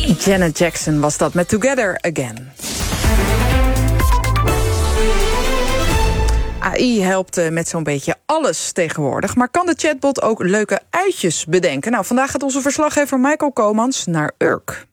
Janet Jackson was dat met Together Again. AI helpt met zo'n beetje alles tegenwoordig. Maar kan de chatbot ook leuke uitjes bedenken? Nou, vandaag gaat onze verslaggever Michael Komans naar Urk.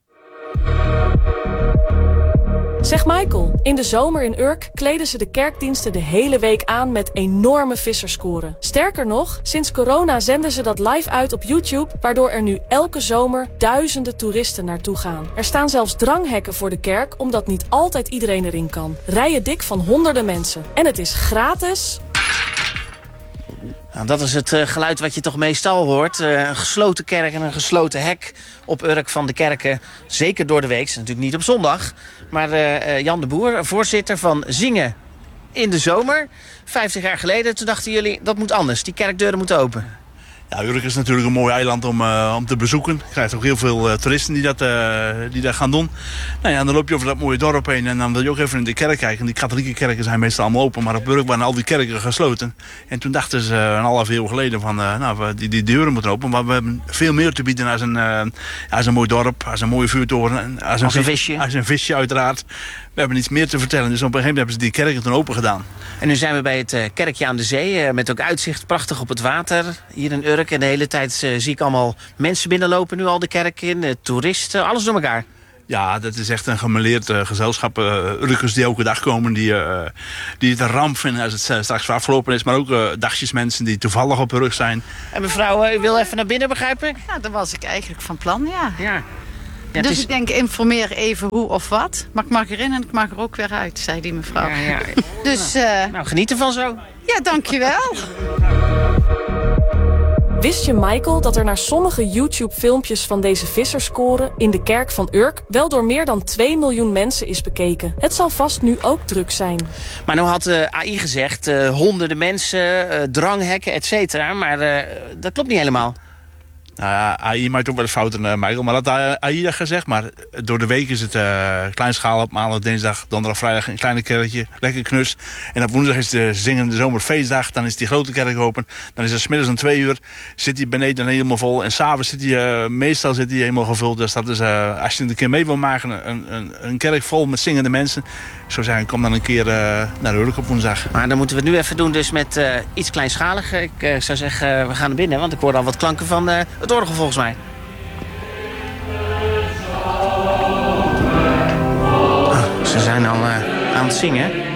Zeg Michael, in de zomer in Urk kleden ze de kerkdiensten de hele week aan met enorme visserskoren. Sterker nog, sinds corona zenden ze dat live uit op YouTube, waardoor er nu elke zomer duizenden toeristen naartoe gaan. Er staan zelfs dranghekken voor de kerk, omdat niet altijd iedereen erin kan. Rijen dik van honderden mensen. En het is gratis. Nou, dat is het geluid wat je toch meestal hoort. Een gesloten kerk en een gesloten hek op Urk van de kerken. Zeker door de week, is natuurlijk niet op zondag. Maar Jan de Boer, voorzitter van Zingen in de zomer. 50 jaar geleden, toen dachten jullie, dat moet anders. Die kerkdeuren moeten open. Ja, Urk is natuurlijk een mooi eiland om te bezoeken. Je krijgt ook heel veel toeristen die dat gaan doen. Nou ja, en dan loop je over dat mooie dorp heen en dan wil je ook even in de kerk kijken. Die katholieke kerken zijn meestal allemaal open, maar op Urk waren al die kerken gesloten. En toen dachten ze een half eeuw geleden van, die deuren moeten open. Maar we hebben veel meer te bieden als een mooi dorp, als een mooie vuurtoren. Als een visje. Als een visje uiteraard. We hebben iets meer te vertellen, dus op een gegeven moment hebben ze die kerken toen open gedaan. En nu zijn we bij het kerkje aan de zee, met ook uitzicht prachtig op het water hier in Urk. En de hele tijd zie ik allemaal mensen binnenlopen, nu al de kerk in, toeristen, alles door elkaar. Ja, dat is echt een gemêleerd gezelschap. Urkers die elke dag komen, die het een ramp vinden als het straks afgelopen is. Maar ook dagjesmensen die toevallig op Urk zijn. En mevrouw, u wil even naar binnen, begrijp ik? Ja, dat was ik eigenlijk van plan, ja. Ja, dus ik denk, informeer even hoe of wat. Maar ik mag erin en ik mag er ook weer uit, zei die mevrouw. Ja. Dus, nou, geniet ervan zo. Ja, dankjewel. Wist je, Michael, dat er naar sommige YouTube-filmpjes van deze visserskoren in de kerk van Urk wel door meer dan 2 miljoen mensen is bekeken? Het zal vast nu ook druk zijn. Maar nou had AI gezegd, honderden mensen, dranghekken, et cetera. Maar dat klopt niet helemaal. Nou ja, AI maakt ook wel eens fouten, Michael. Maar dat AI dat gezegd. Maar door de week is het kleinschalig op maandag, dinsdag, donderdag, vrijdag een kleine kerkje. Lekker knus. En op woensdag is de zingende zomerfeestdag. Dan is die grote kerk open. Dan is het 's middags om 2 uur. Zit hij beneden helemaal vol. En s'avonds zit hij, meestal zit hij helemaal gevuld. Dus dat is, als je een keer mee wil maken, een kerk vol met zingende mensen. Ik zou zeggen, kom dan een keer naar Urk op woensdag. Maar dan moeten we het nu even doen dus met iets kleinschaliger. Ik zou zeggen, we gaan naar binnen. Want ik hoor al wat klanken van het orgel volgens mij. Ze zijn al aan het zingen.